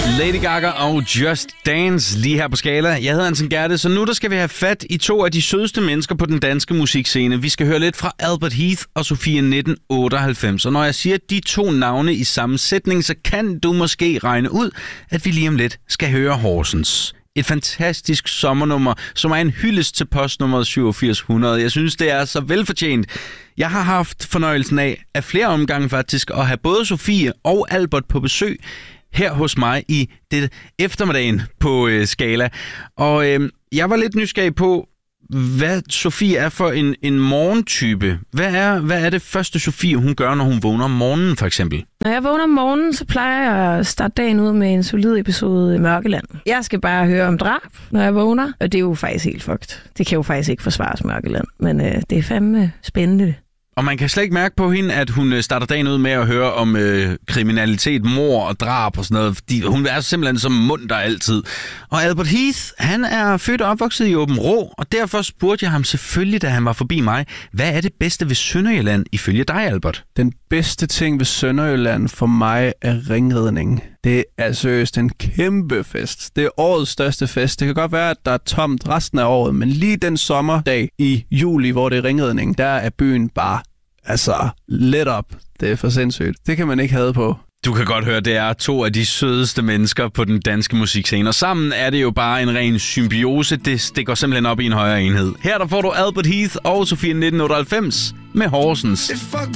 Lady Gaga og Just Dance lige her på Skala. Jeg hedder Anton Gerte, så nu der skal vi have fat i to af de sødeste mennesker på den danske musikscene. Vi skal høre lidt fra Albert Heath og Sofie 1998. Og når jeg siger de to navne i samme sætning, så kan du måske regne ud, at vi lige om lidt skal høre Horsens. Et fantastisk sommernummer, som er en hyldest til postnummeret 8700. Jeg synes, det er så velfortjent. Jeg har haft fornøjelsen af flere omgange faktisk at have både Sofie og Albert på besøg her hos mig i det eftermiddagen på Skala. Og jeg var lidt nysgerrig på, hvad Sofie er for en morgentype. Hvad er det første, Sofie hun gør, når hun vågner om morgenen, for eksempel? Når jeg vågner om morgenen, så plejer jeg at starte dagen ud med en solid episode Mørkeland. Jeg skal bare høre om drab, når jeg vågner, og det er jo faktisk helt fucked. Det kan jo faktisk ikke forsvares Mørkeland, men det er fandme spændende. Og man kan slet ikke mærke på hende, at hun starter dagen ud med at høre om kriminalitet, mord og drab og sådan noget. Fordi hun er simpelthen så munter altid. Og Albert Heath, han er født og opvokset i Aabenraa, og derfor spurgte jeg ham selvfølgelig, da han var forbi mig, hvad er det bedste ved Sønderjylland ifølge dig, Albert? Den bedste ting ved Sønderjylland for mig er ringridning. Det er seriøst en kæmpe fest. Det er årets største fest. Det kan godt være, at der er tomt resten af året, men lige den sommerdag i juli, hvor det er ringridning, der er byen bare let op. Det er for sindssygt. Det kan man ikke have på. Du kan godt høre, det er to af de sødeste mennesker på den danske musikscene. Og sammen er det jo bare en ren symbiose. Det går simpelthen op i en højere enhed. Her der får du Albert Heath og Sofie 1998 med Horsens.